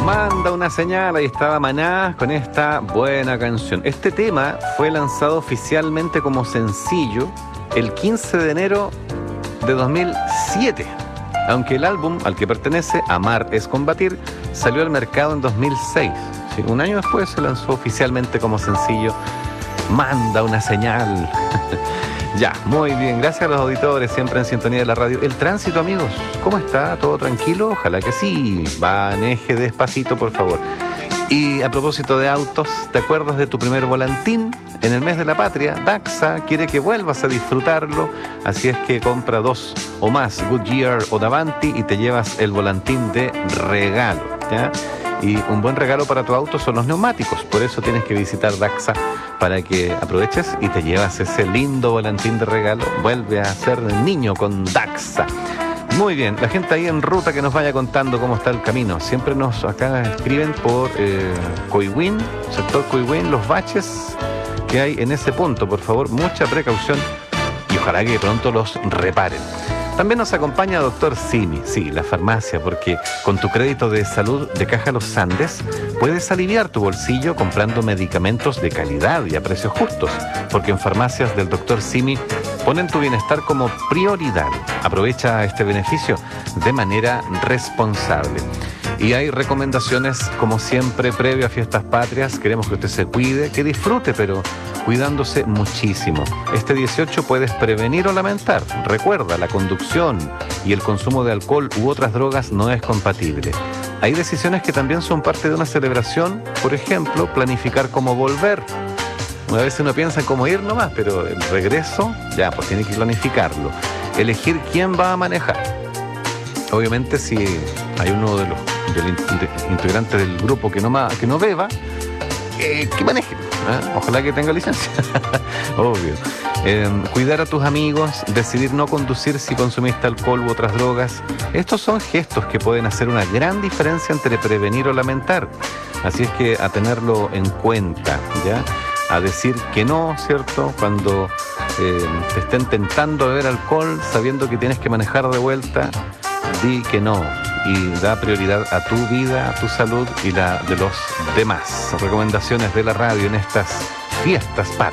Manda una señal, ahí estaba Maná con esta buena canción. Este tema fue lanzado oficialmente como sencillo el 15 de enero de 2007, aunque el álbum al que pertenece, Amar es Combatir, salió al mercado en 2006. Sí, un año después se lanzó oficialmente como sencillo Manda una señal. Ya, muy bien, gracias a los auditores, siempre en sintonía de la radio. El tránsito, amigos, ¿cómo está? ¿Todo tranquilo? Ojalá que sí. Maneje despacito, por favor. Y a propósito de autos, ¿te acuerdas de tu primer volantín? En el mes de la patria, Daxa quiere que vuelvas a disfrutarlo, así es que compra 2 o más Goodyear o Davanti y te llevas el volantín de regalo, ¿ya? Y un buen regalo para tu auto son los neumáticos, por eso tienes que visitar Daxa para que aproveches y te llevas ese lindo volantín de regalo. Vuelve a ser niño con Daxa. Muy bien, la gente ahí en ruta que nos vaya contando cómo está el camino. Siempre nos acá escriben por Coihuín, sector Coihuín, los baches que hay en ese punto. Por favor, mucha precaución y ojalá que pronto los reparen. También nos acompaña Dr. Simi, sí, la farmacia, porque con tu crédito de salud de Caja Los Andes puedes aliviar tu bolsillo comprando medicamentos de calidad y a precios justos, porque en farmacias del Dr. Simi ponen tu bienestar como prioridad. Aprovecha este beneficio de manera responsable. Y hay recomendaciones, como siempre, previo a Fiestas Patrias. Queremos que usted se cuide, que disfrute, pero cuidándose muchísimo. Este 18 puedes prevenir o lamentar. Recuerda, la conducción y el consumo de alcohol u otras drogas no es compatible. Hay decisiones que también son parte de una celebración. Por ejemplo, planificar cómo volver. A veces uno piensa en cómo ir nomás, pero el regreso, ya, pues tiene que planificarlo. Elegir quién va a manejar. Obviamente, si hay uno de los integrantes del grupo que no beba, que maneje. Ojalá que tenga licencia. Obvio. Cuidar a tus amigos, decidir no conducir si consumiste alcohol u otras drogas. Estos son gestos que pueden hacer una gran diferencia entre prevenir o lamentar. Así es que a tenerlo en cuenta, ¿ya? A decir que no, ¿cierto? Cuando te estén tentando beber alcohol, sabiendo que tienes que manejar de vuelta, di que no. Y da prioridad a tu vida, a tu salud y la de los demás. Recomendaciones de la radio en estas fiestas patrias.